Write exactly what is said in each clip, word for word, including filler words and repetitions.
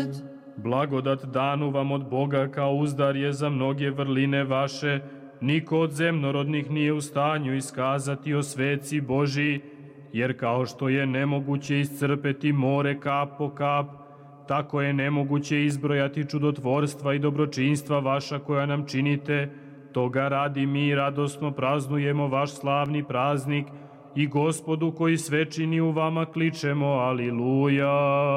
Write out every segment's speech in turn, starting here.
Blagodat danu vam od Boga kao uzdar je za mnoge vrline vaše, niko od zemnorodnih nije u stanju iskazati o sveci Božiji, jer kao što je nemoguće iscrpeti more kap po kap, tako je nemoguće izbrojati čudotvorstva i dobročinstva vaša koja nam činite. Toga radi mi radosno praznujemo vaš slavni praznik i Gospodu koji sve čini u vama kličemo Aliluja.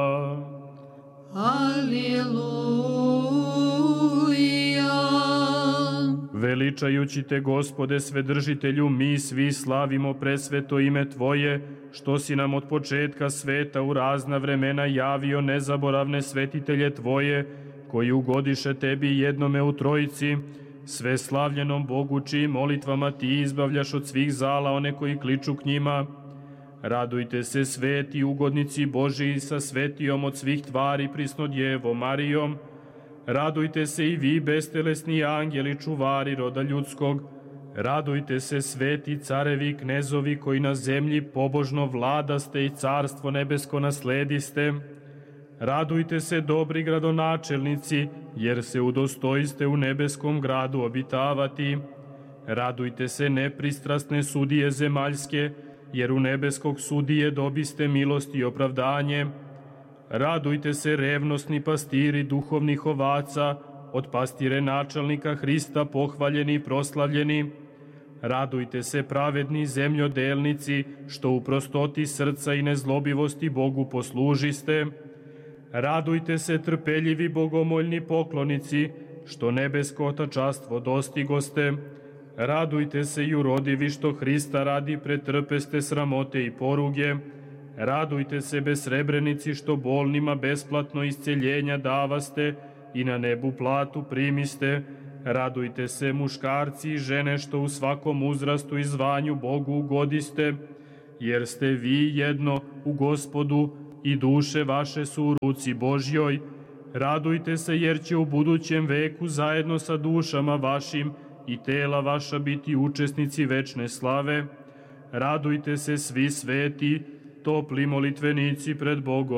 Aliluja. Veličajući te, Gospode Svedržitelju, mi svi slavimo presveto ime Tvoje, što si nam od početka sveta u razna vremena javio nezaboravne svetitelje Tvoje, koji ugodiše Tebi jednome u Trojici, sve slavljenom Bogu čijim molitvama Ti izbavljaš od svih zala one koji kliču k njima. Radujte se sveti ugodnici Božiji sa svetijom od svih tvari prisno Djevo Marijom. Radujte se i vi bestelesni angeli čuvari roda ljudskog. Radujte se sveti carevi i knezovi koji na zemlji pobožno vladaste i carstvo nebesko naslediste. Radujte se dobri gradonačelnici, jer se udostojiste u nebeskom gradu obitavati. Radujte se nepristrasne sudije zemaljske, jer u nebeskog sudije dobiste milost i opravdanje. Radujte se revnosni pastiri duhovnih ovaca, od pastire načelnika Hrista pohvaljeni i proslavljeni. Radujte se pravedni zemljodelnici, što u prostoti srca i nezlobivosti Bogu poslužiste. Radujte se trpeljivi bogomoljni poklonici, što nebesko otačastvo dostigoste. Radujte se jurodivi, što Hrista radi pretrpeste sramote i poruge. Radujte se besrebrenici, što bolnima besplatno isceljenja davaste i na nebu platu primiste. Radujte se muškarci i žene, što u svakom uzrastu i zvanju Bogu ugodiste, jer ste vi jedno u Gospodu i duše vaše su u ruci Božjoj. Radujte se, jer će u budućem veku zajedno sa dušama vašim i tela vaša biti učesnici večne slave. Radujte se svi sveti, topli molitvenici pred Bogom